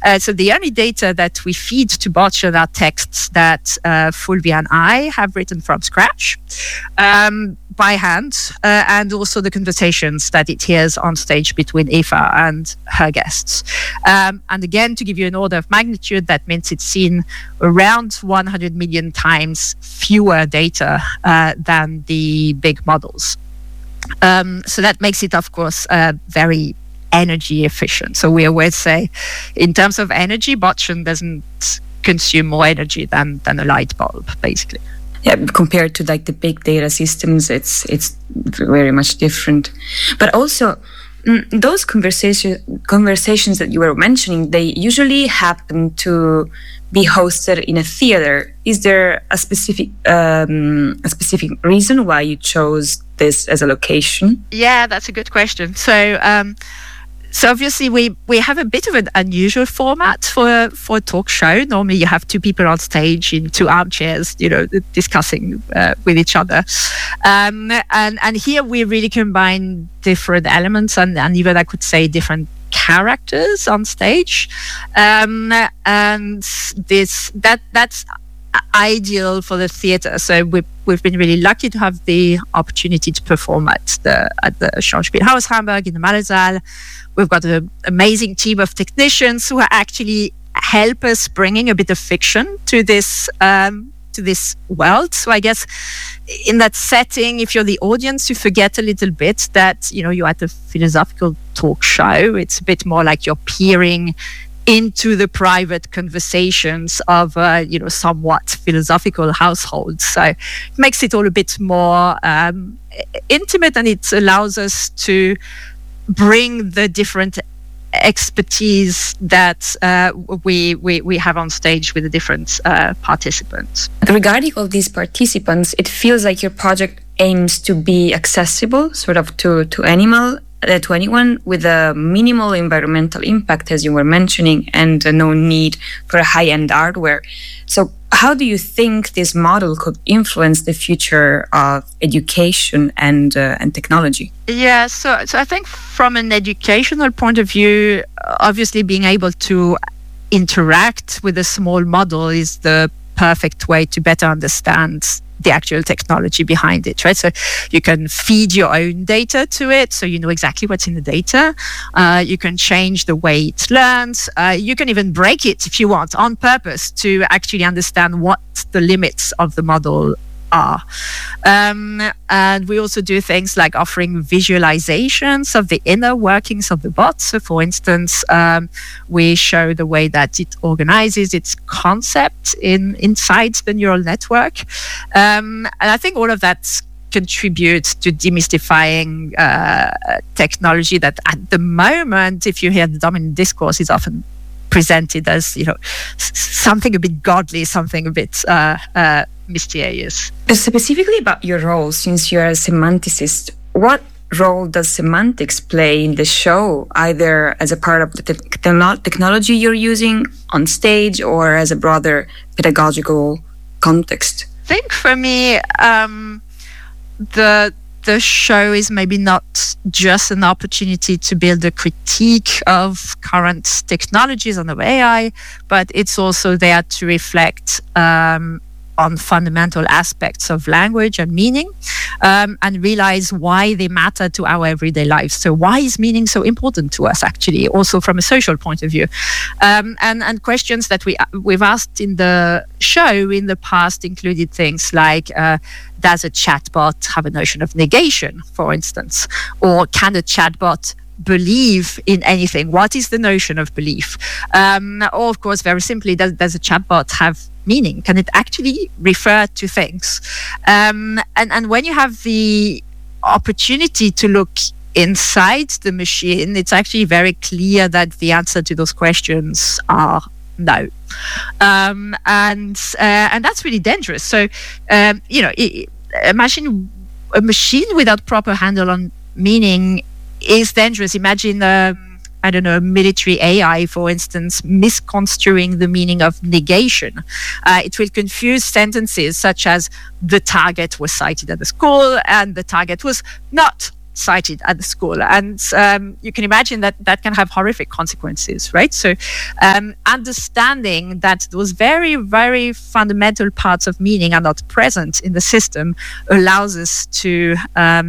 So the only data that we feed to Botchen are texts that Fulvia and I have written from scratch by hand, and also the conversations that it hears on stage between Eva and her guests. And again, to give you an order of magnitude, that means it's seen around 100 million times fewer data than the big models. So that makes it, of course, very energy efficient. So we always say, in terms of energy, Botchen doesn't consume more energy than a light bulb, basically. Yeah, compared to like the big data systems, it's very much different. But also, those conversations that you were mentioning, they usually happen to be hosted in a theater. Is there a specific reason why you chose this as a location? Yeah, that's a good question. So obviously we have a bit of an unusual format for a talk show. Normally you have two people on stage in two armchairs, discussing with each other. And here we really combine different elements and even I could say different characters on stage. And that's ideal for the theatre. So we've been really lucky to have the opportunity to perform at the Schauspielhaus Hamburg in the Mallesaal. We've got an amazing team of technicians who actually help us bringing a bit of fiction to this world. So I guess in that setting, if you're the audience, you forget a little bit that you're at a philosophical talk show. It's a bit more like you're peering into the private conversations of somewhat philosophical households. So it makes it all a bit more intimate, and it allows us to bring the different expertise that we have on stage with the different participants. Regarding all these participants, it feels like your project aims to be accessible sort of to anyone with a minimal environmental impact, as you were mentioning, and no need for a high-end hardware. So how do you think this model could influence the future of education and technology? Yeah, so I think from an educational point of view, obviously being able to interact with a small model is the perfect way to better understand the actual technology behind it, right? So you can feed your own data to it, so you know exactly what's in the data. You can change the way it learns. You can even break it if you want on purpose to actually understand what the limits of the model are. And we also do things like offering visualizations of the inner workings of the bot. So for instance, we show the way that it organizes its concept inside the neural network. And I think all of that contributes to demystifying technology that at the moment, if you hear the dominant discourse, is often presented as something a bit godly, something a bit mysterious. Specifically about your role, since you're a semanticist, what role does semantics play in the show, either as a part of the technology you're using on stage or as a broader pedagogical context? I think for me, the show is maybe not just an opportunity to build a critique of current technologies on the AI, but it's also there to reflect on fundamental aspects of language and meaning, and realize why they matter to our everyday lives. So why is meaning so important to us, actually, also from a social point of view? And questions that we've asked in the show in the past included things like, does a chatbot have a notion of negation, for instance? Or can a chatbot believe in anything? What is the notion of belief? Or, of course, very simply, does a chatbot have meaning? Can it actually refer to things? And when you have the opportunity to look inside the machine, it's actually very clear that the answer to those questions are no. And that's really dangerous. So, a machine without proper handle on meaning is dangerous. Imagine, a military AI, for instance, misconstruing the meaning of negation. It will confuse sentences such as the target was sighted at the school and the target was not cited at the school. And you can imagine that that can have horrific consequences, right? So understanding that those very, very fundamental parts of meaning are not present in the system allows us to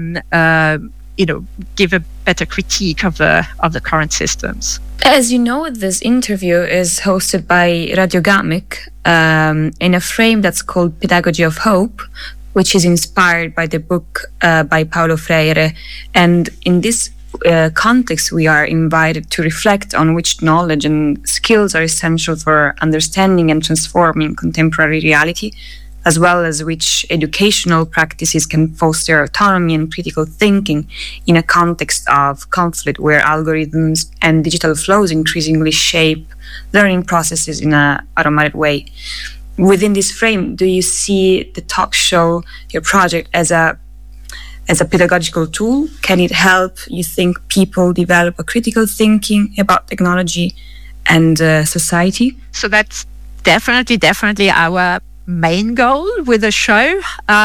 give a better critique of the current systems. As you know, this interview is hosted by Radio Gamic in a frame that's called Pedagogy of Hope, which is inspired by the book by Paulo Freire. And in this context, we are invited to reflect on which knowledge and skills are essential for understanding and transforming contemporary reality, as well as which educational practices can foster autonomy and critical thinking in a context of conflict where algorithms and digital flows increasingly shape learning processes in an automated way. Within this frame, do you see the talk show, your project, as a pedagogical tool? Can it help, you think, people develop a critical thinking about technology and society? So that's definitely our main goal with the show.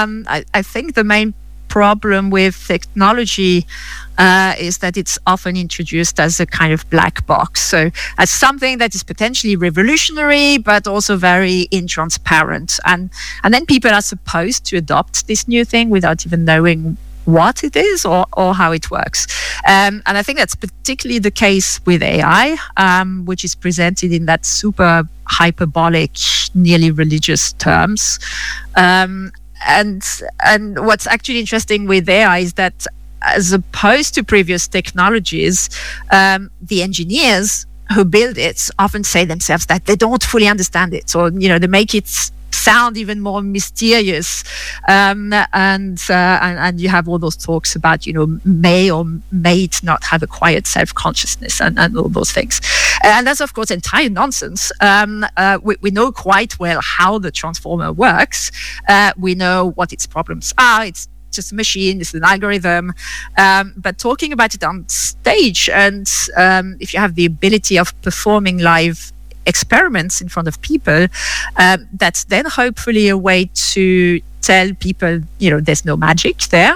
I think the main problem with technology is that it's often introduced as a kind of black box. So as something that is potentially revolutionary, but also very intransparent. And then people are supposed to adopt this new thing without even knowing what it is or how it works. And I think that's particularly the case with AI, which is presented in that super hyperbolic, nearly religious terms. And what's actually interesting with AI is that, as opposed to previous technologies, the engineers who build it often say themselves that they don't fully understand it, or they make it sound even more mysterious, and you have all those talks about may or may not have acquired self-consciousness and all those things, and that's of course entire nonsense. We know quite well how the transformer works. We know what its problems are. It's just a machine, it's an algorithm, but talking about it on stage, and if you have the ability of performing live experiments in front of people, that's then hopefully a way to tell people there's no magic there,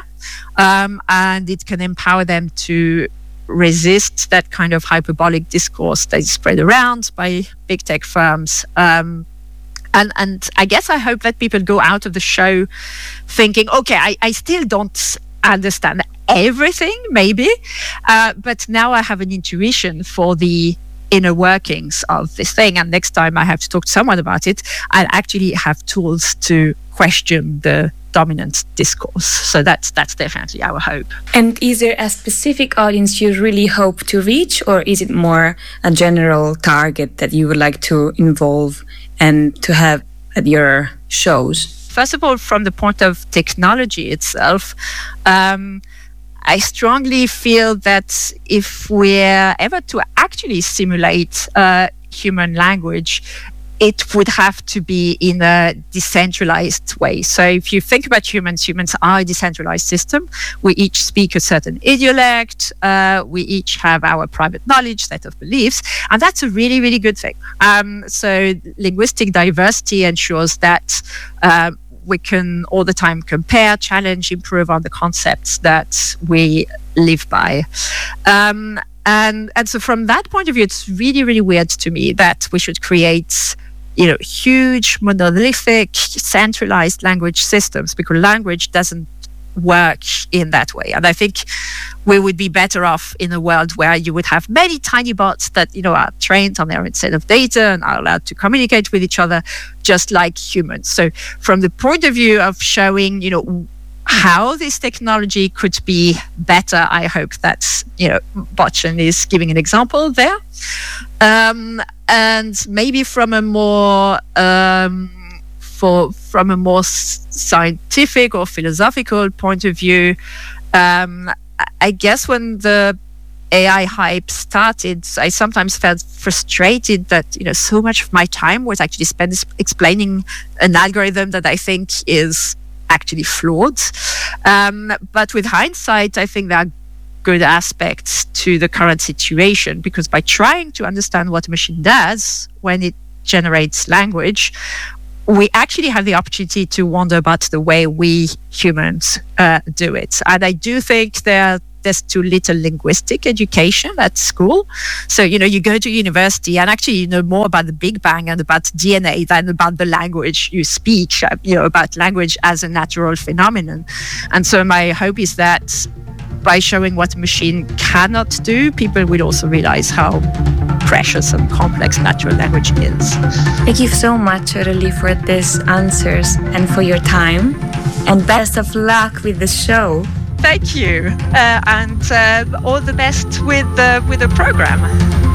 and it can empower them to resist that kind of hyperbolic discourse that is spread around by big tech firms. And I guess I hope that people go out of the show thinking, okay, I still don't understand everything maybe, but now I have an intuition for the inner workings of this thing, and next time I have to talk to someone about it, I'll actually have tools to question the dominant discourse. So that's definitely our hope. And is there a specific audience you really hope to reach, or is it more a general target that you would like to involve and to have at your shows? First of all, from the point of technology itself, I strongly feel that if we're ever to actually simulate human language, it would have to be in a decentralized way. So if you think about humans are a decentralized system. We each speak a certain idiolect. We each have our private knowledge, set of beliefs, and that's a really, really good thing. So linguistic diversity ensures that we can all the time compare, challenge, improve on the concepts that we live by. And so from that point of view, it's really, really weird to me that we should create, huge, monolithic, centralized language systems, because language doesn't work in that way. And I think we would be better off in a world where you would have many tiny bots that are trained on their own set of data and are allowed to communicate with each other just like humans. So from the point of view of showing how this technology could be better, I hope that Botchen is giving an example there, and maybe from a more scientific or philosophical point of view, I guess when the AI hype started, I sometimes felt frustrated that so much of my time was actually spent explaining an algorithm that I think is actually flawed. But with hindsight, I think there are good aspects to the current situation, because by trying to understand what a machine does when it generates language, we actually have the opportunity to wonder about the way we humans do it. And I do think there there's too little linguistic education at school. So, you go to university and actually you know more about the Big Bang and about DNA than about the language you speak, about language as a natural phenomenon. And so my hope is that by showing what a machine cannot do, people will also realize how precious and complex natural language is. Thank you so much, Aurélie, for these answers and for your time. And best of luck with the show. Thank you. And all the best with the program.